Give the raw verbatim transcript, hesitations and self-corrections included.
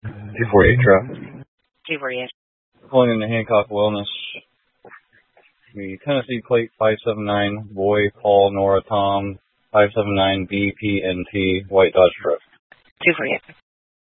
two forty-eight traffic. two forty-eight. Pulling into Hancock Wellness. The Tennessee plate five seven nine, boy, Paul, Nora, Tom, five seven nine B P N T, white Dodge truck. two forty-eight.